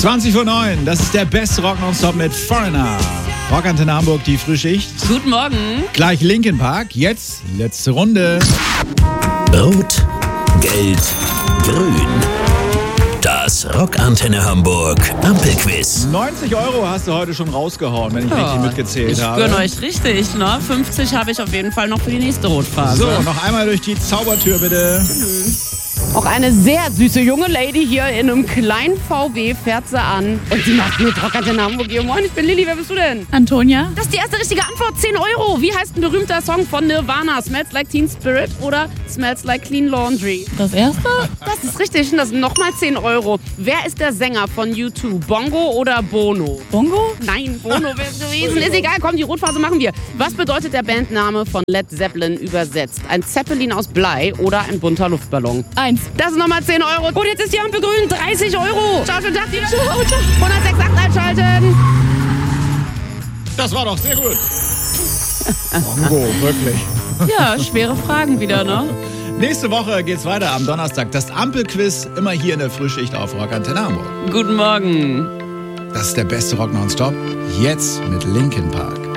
20:09, das ist der beste Rock nonstop mit Foreigner. Rockantenne Hamburg, die Frühschicht. Guten Morgen. Gleich Linkin Park, jetzt letzte Runde. Rot, Gelb, Grün. Das Rockantenne Hamburg Ampelquiz. 90 € hast du heute schon rausgehauen, wenn ich richtig mitgezählt habe. Ich gönne euch richtig, ne? 50 habe ich auf jeden Fall noch für die nächste Rotphase. So, noch einmal durch die Zaubertür, bitte. Auch eine sehr süße junge Lady hier in einem kleinen VW fährt sie an. Und sie macht mit Rockantenne Hamburg. Moin, ich bin Lilly, wer bist du denn? Antonia. Das ist die erste richtige Antwort, 10 €. Wie heißt ein berühmter Song von Nirvana? Smells Like Teen Spirit oder Smells Like Clean Laundry? Das erste? Das ist richtig und das sind nochmal 10 €. Wer ist der Sänger von U2? Bongo oder Bono? Bongo? Nein, Bono wäre es gewesen. Ist egal, komm, die Rotphase machen wir. Was bedeutet der Bandname von Led Zeppelin übersetzt? Ein Zeppelin aus Blei oder ein bunter Luftballon? 1. Das sind nochmal 10 €. Und jetzt ist die Ampel grün, 30 €. Ciao, schönen Tag, die 106,8 einschalten. Das war doch sehr gut. Bongo, wirklich. Ja, schwere Fragen wieder, ne? Nächste Woche geht's weiter am Donnerstag. Das Ampelquiz immer hier in der Frühschicht auf Rockantenne Hamburg. Guten Morgen. Das ist der beste Rock nonstop. Jetzt mit Linkin Park.